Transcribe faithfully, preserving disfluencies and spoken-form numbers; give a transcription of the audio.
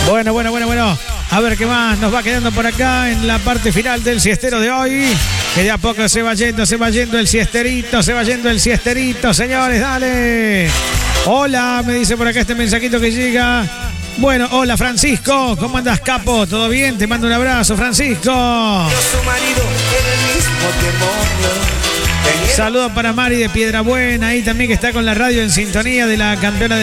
Bueno, bueno, bueno, bueno. A ver qué más nos va quedando por acá en la parte final del siestero de hoy. Que de a poco se va yendo, se va yendo el siesterito, se va yendo el siesterito, señores, dale. Hola, me dice por acá este mensajito que llega. Bueno, hola Francisco, ¿cómo andas, capo? ¿Todo bien? Te mando un abrazo, Francisco. Saludos para Mari de Piedrabuena, ahí también que está con la radio en sintonía de la campeona de